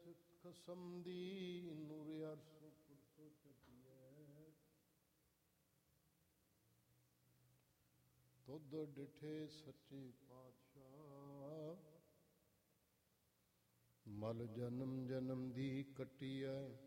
ਖਸਮ ਦੀ ਨੂਰ ਅਰਸ਼ ਪੁਰਸੋ ਚਪੀਐ। ਤੁਧ ਡਿਠੇ ਸੱਚੇ ਪਾਤਸ਼ਾਹ, ਮਲ ਜਨਮ ਜਨਮ ਦੀ ਕੱਟੀਐ।